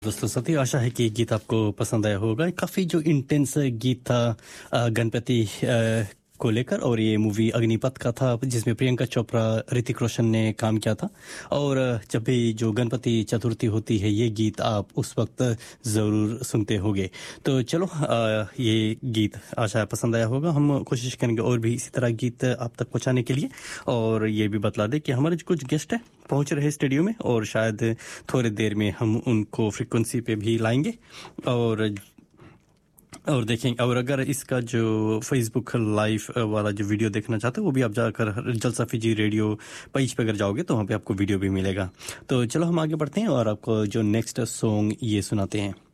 दोस्तों सती आशा है कि गीत आपको पसंद आया होगा। काफ़ी जो इंटेंस गीत था गणपति को लेकर, और ये मूवी अग्निपथ का था जिसमें प्रियंका चोपड़ा ऋतिक रोशन ने काम किया था। और जब भी जो गणपति चतुर्थी होती है ये गीत आप उस वक्त ज़रूर सुनते होंगे। तो चलो ये गीत आशा है पसंद आया होगा। हम कोशिश करेंगे और भी इसी तरह गीत आप तक पहुंचाने के लिए। और ये भी बतला दें कि हमारे जो कुछ गेस्ट हैं पहुंच रहे स्टूडियो में, और शायद थोड़ी देर में हम उनको फ्रीक्वेंसी पे भी लाएंगे और देखेंगे। और अगर इसका जो फेसबुक लाइव वाला जो वीडियो देखना चाहते हो वो भी आप जाकर जलसा फीजी रेडियो पेज पे अगर जाओगे तो वहाँ पे आपको वीडियो भी मिलेगा। तो चलो हम आगे बढ़ते हैं और आपको जो नेक्स्ट सॉन्ग ये सुनाते हैं।